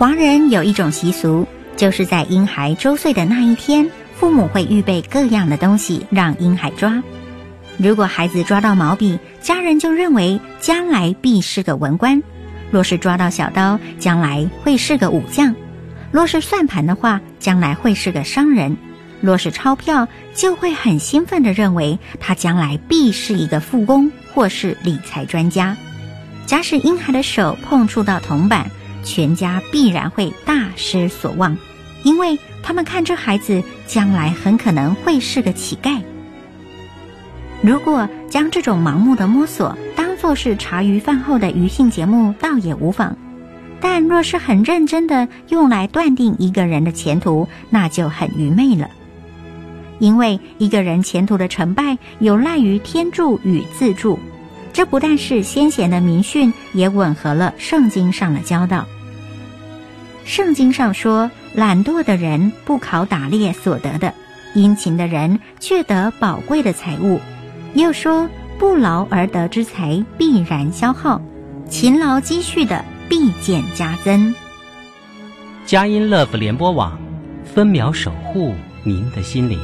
华人有一种习俗，就是在婴孩周岁的那一天，父母会预备各样的东西让婴孩抓。如果孩子抓到毛笔，家人就认为将来必是个文官；若是抓到小刀，将来会是个武将；若是算盘的话，将来会是个商人；若是钞票，就会很兴奋地认为他将来必是一个富翁或是理财专家。假使婴孩的手碰触到铜板，全家必然会大失所望，因为他们看这孩子将来很可能会是个乞丐。如果将这种盲目的摸索当作是茶余饭后的娱性节目，倒也无妨。但若是很认真的用来断定一个人的前途，那就很愚昧了。因为一个人前途的成败有赖于天助与自助，这不但是先贤的明训，也吻合了圣经上的教导。圣经上说，懒惰的人不考打猎所得的，殷勤的人却得宝贵的财物。又说，不劳而得之财必然消耗，勤劳积蓄的必见加增。 佳音乐福联播网，分秒守护您的心灵。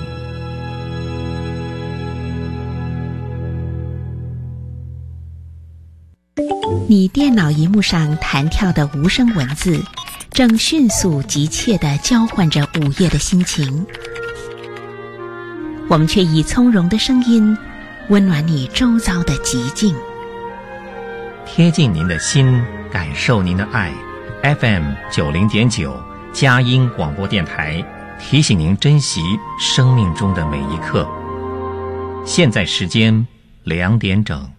你电脑萤幕上弹跳的无声文字，正迅速急切地交换着午夜的心情。我们却以从容的声音温暖你周遭的寂静， 贴近您的心，感受您的爱。FM 90.9佳音广播电台提醒您珍惜生命中的每一刻。现在时间2点整。